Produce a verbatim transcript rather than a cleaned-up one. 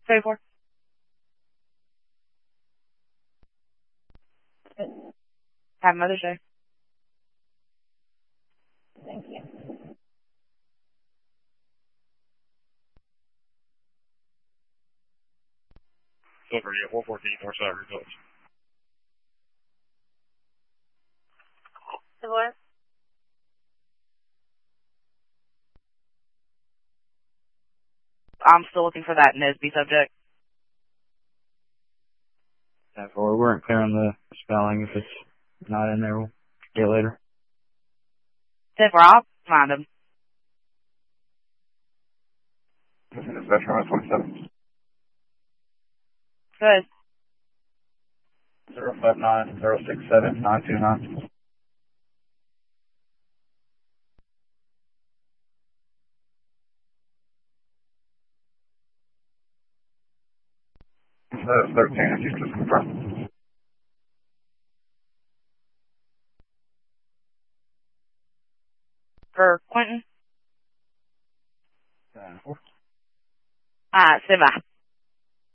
thirty-four. Happy Mother's Day. Thank you. Silver, yeah, four fourteen, Northside results. What? I'm still looking for that N S B subject. ten four, we weren't clear on the spelling. If it's not in there, we'll get later. ten four, I'll find him. Dispatcher twenty-seven. Good. zero five nine zero six seven nine two nine. That's thirteen, if you just confirm. For Quentin? ten four. Alright, stand by.